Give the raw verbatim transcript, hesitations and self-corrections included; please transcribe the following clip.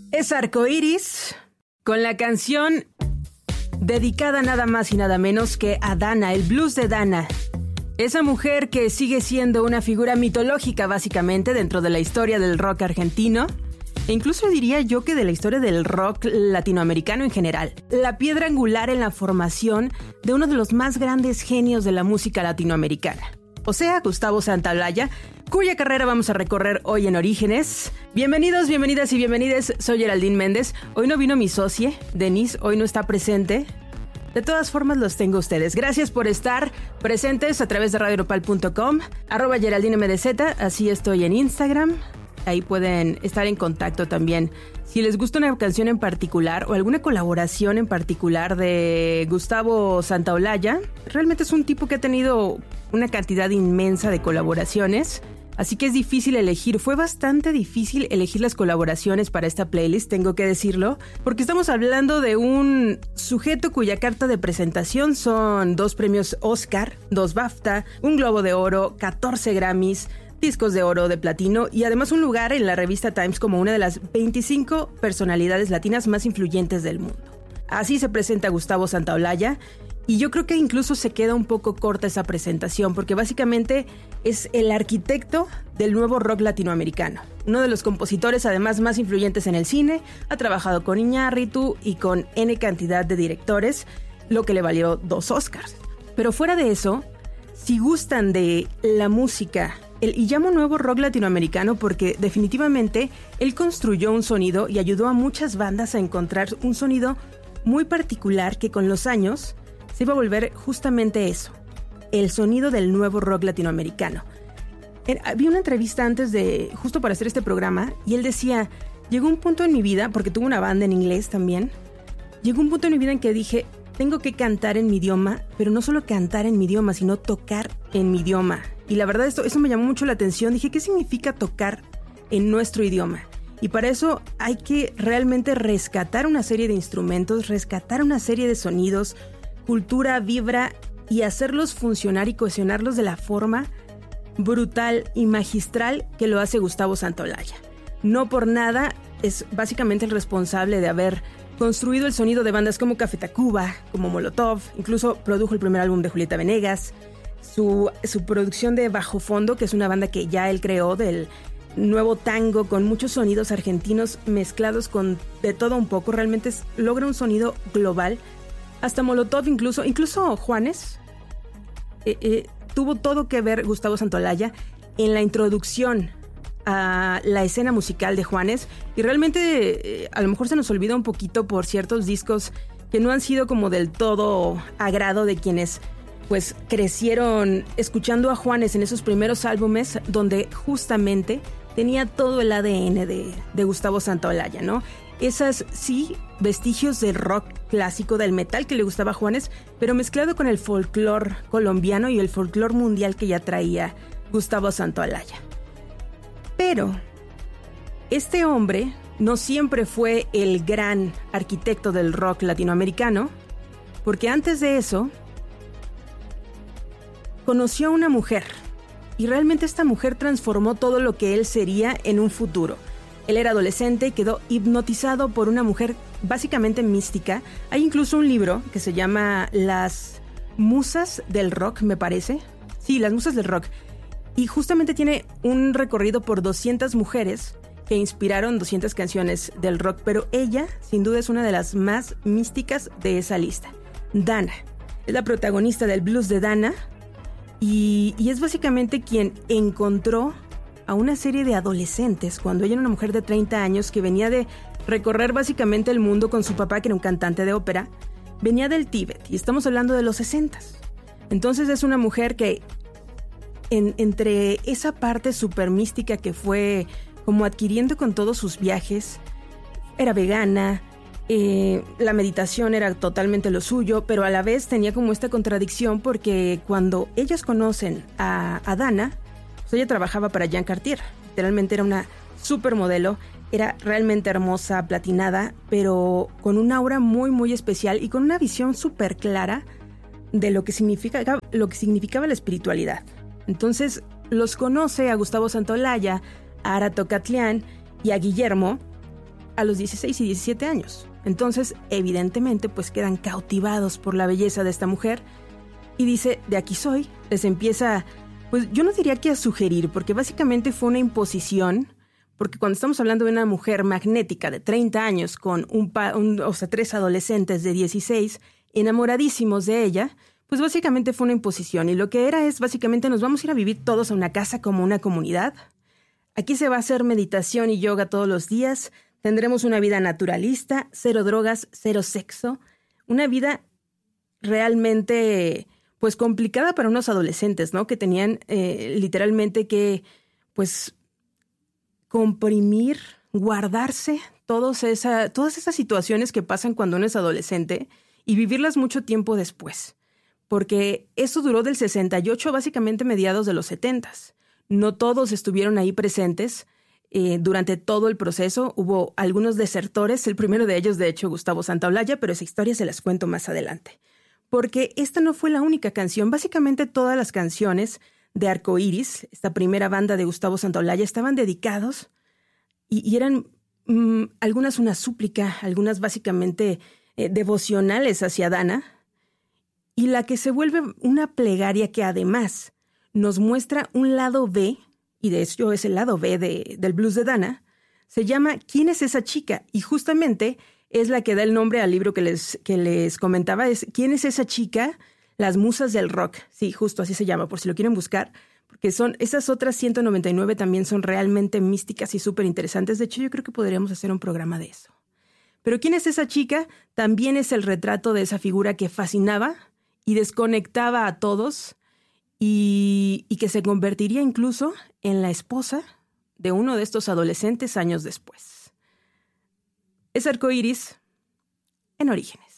Es Arcoiris con la canción dedicada nada más y nada menos que a Dana, el blues de Dana. Esa mujer que sigue siendo una figura mitológica básicamente dentro de la historia del rock argentino. E incluso diría yo que de la historia del rock latinoamericano en general. La piedra angular en la formación de uno de los más grandes genios de la música latinoamericana. O sea, Gustavo Santaolalla, cuya carrera vamos a recorrer hoy en Orígenes. Bienvenidos, bienvenidas y bienvenides, soy Geraldine Méndez. Hoy no vino mi socie, Denise, hoy no está presente. De todas formas los tengo a ustedes. Gracias por estar presentes a través de radio nopal punto com, arroba Geraldine M D Z, así estoy en Instagram. Ahí pueden estar en contacto también. Si les gusta una canción en particular o alguna colaboración en particular de Gustavo Santaolalla, realmente es un tipo que ha tenido una cantidad inmensa de colaboraciones, así que es difícil elegir. Fue bastante difícil elegir las colaboraciones para esta playlist, tengo que decirlo, porque estamos hablando de un sujeto cuya carta de presentación son dos premios Oscar, dos BAFTA, un Globo de Oro, catorce Grammys, discos de oro, de platino y además un lugar en la revista Times como una de las veinticinco personalidades latinas más influyentes del mundo. Así se presenta Gustavo Santaolalla y yo creo que incluso se queda un poco corta esa presentación porque básicamente es el arquitecto del nuevo rock latinoamericano. Uno de los compositores además más influyentes en el cine, ha trabajado con Iñárritu y con N cantidad de directores, lo que le valió dos Oscars. Pero fuera de eso, si gustan de la música, El, y llamo nuevo rock latinoamericano porque definitivamente él construyó un sonido y ayudó a muchas bandas a encontrar un sonido muy particular que con los años se iba a volver justamente eso, el sonido del nuevo rock latinoamericano. Había una entrevista antes de, justo para hacer este programa, y él decía, llegó un punto en mi vida, porque tuve una banda en inglés también, llegó un punto en mi vida en que dije, tengo que cantar en mi idioma, pero no solo cantar en mi idioma, sino tocar en mi idioma. Y la verdad, esto, eso me llamó mucho la atención. Dije, ¿qué significa tocar en nuestro idioma? Y para eso hay que realmente rescatar una serie de instrumentos, rescatar una serie de sonidos, cultura, vibra, y hacerlos funcionar y cohesionarlos de la forma brutal y magistral que lo hace Gustavo Santaolalla. No por nada es básicamente el responsable de haber construido el sonido de bandas como Café Tacuba, como Molotov, incluso produjo el primer álbum de Julieta Venegas, su, su producción de Bajo Fondo, que es una banda que ya él creó, del nuevo tango, con muchos sonidos argentinos mezclados con de todo un poco, realmente es, logra un sonido global, hasta Molotov incluso, incluso Juanes, eh, eh, tuvo todo que ver Gustavo Santaolalla en la introducción a la escena musical de Juanes, y realmente eh, a lo mejor se nos olvida un poquito por ciertos discos que no han sido como del todo agrado de quienes pues crecieron escuchando a Juanes en esos primeros álbumes donde justamente tenía todo el A D N de, de Gustavo Santaolalla, ¿no? Esas sí, vestigios del rock clásico, del metal que le gustaba a Juanes, pero mezclado con el folclore colombiano y el folclore mundial que ya traía Gustavo Santaolalla. Pero este hombre no siempre fue el gran arquitecto del rock latinoamericano, porque antes de eso conoció a una mujer, y realmente esta mujer transformó todo lo que él sería en un futuro. Él era adolescente y quedó hipnotizado por una mujer básicamente mística. Hay incluso un libro que se llama Las Musas del Rock, me parece. Sí, Las Musas del Rock. Y justamente tiene un recorrido por doscientas mujeres que inspiraron doscientas canciones del rock, pero ella, sin duda, es una de las más místicas de esa lista. Dana es la protagonista del blues de Dana y, y es básicamente quien encontró a una serie de adolescentes cuando ella era una mujer de treinta años que venía de recorrer básicamente el mundo con su papá, que era un cantante de ópera. Venía del Tíbet y estamos hablando de los sesentas. Entonces es una mujer que En, entre esa parte súper mística que fue como adquiriendo con todos sus viajes, era vegana, eh, la meditación era totalmente lo suyo, pero a la vez tenía como esta contradicción porque cuando ellas conocen a, a Dana, pues ella trabajaba para Jean Cartier, literalmente era una supermodelo, era realmente hermosa, platinada, pero con un aura muy muy especial y con una visión súper clara de lo que significa, lo que significaba la espiritualidad. Entonces los conoce a Gustavo Santaolalla, a Ara Tocatlián y a Guillermo a los dieciséis y diecisiete años. Entonces, evidentemente, pues quedan cautivados por la belleza de esta mujer y dice, de aquí soy. Les empieza, pues yo no diría que a sugerir, porque básicamente fue una imposición, porque cuando estamos hablando de una mujer magnética de treinta años con un, pa, un o sea, tres adolescentes de dieciséis enamoradísimos de ella, pues básicamente fue una imposición. Y lo que era es, básicamente, nos vamos a ir a vivir todos a una casa como una comunidad. Aquí se va a hacer meditación y yoga todos los días. Tendremos una vida naturalista, cero drogas, cero sexo. Una vida realmente, pues, complicada para unos adolescentes, ¿no? Que tenían eh, literalmente que, pues, comprimir, guardarse todos esa, todas esas situaciones que pasan cuando uno es adolescente y vivirlas mucho tiempo después. Porque eso duró del sesenta y ocho, básicamente mediados de los setentas. No todos estuvieron ahí presentes eh, durante todo el proceso. Hubo algunos desertores, el primero de ellos, de hecho, Gustavo Santaolalla, pero esa historia se las cuento más adelante. Porque esta no fue la única canción. Básicamente todas las canciones de Arcoíris, esta primera banda de Gustavo Santaolalla, estaban dedicados y, y eran mmm, algunas una súplica, algunas básicamente eh, devocionales hacia Dana, y la que se vuelve una plegaria que además nos muestra un lado B, y de hecho es el lado B de, del blues de Dana, se llama ¿Quién es esa chica? Y justamente es la que da el nombre al libro que les, que les comentaba, es ¿Quién es esa chica? Las musas del rock. Sí, justo así se llama, por si lo quieren buscar, porque son esas otras ciento noventa y nueve también son realmente místicas y súper interesantes. De hecho, yo creo que podríamos hacer un programa de eso. Pero ¿quién es esa chica? También es el retrato de esa figura que fascinaba y desconectaba a todos y, y que se convertiría incluso en la esposa de uno de estos adolescentes años después. Es Arcoíris en Orígenes.